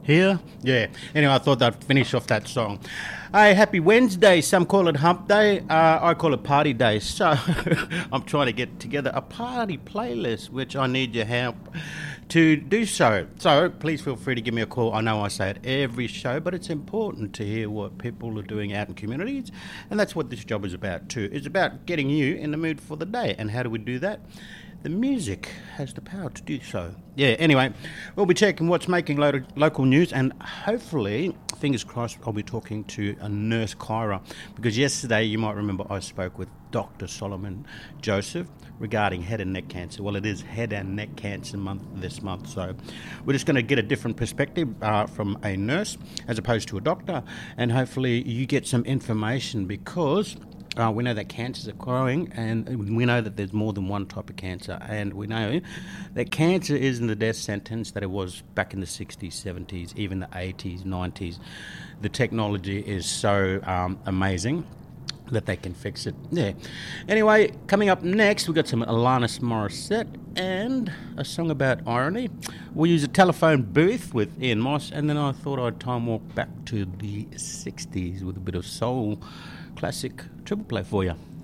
Here? Yeah. Anyway, I thought I'd finish off that song. Hey, happy Wednesday. Some call it hump day. I call it party day. So I'm trying to get together a party playlist, which I need your help to do so. So please feel free to give me a call. I know I say it every show, but it's important to hear what people are doing out in communities. And that's what this job is about too. It's about getting you in the mood for the day. And how do we do that? The music has the power to do so. Yeah, anyway, we'll be checking what's making local news, and hopefully, fingers crossed, I'll be talking to a nurse Kyra, because yesterday, you might remember, I spoke with Dr. Solomon Joseph regarding head and neck cancer. Well, it is head and neck cancer month this month, so we're just going to get a different perspective from a nurse as opposed to a doctor, and hopefully you get some information, because we know that cancers are growing, and we know that there's more than one type of cancer, and we know that cancer isn't the death sentence that it was back in the 60s, 70s, even the 80s, 90s. The technology is so amazing that they can fix it. Yeah. Anyway, coming up next, we've got some Alanis Morissette and a song about irony. We'll use a telephone booth with Ian Moss, and then I thought I'd time walk back to the 60s with a bit of soul classic triple play for you.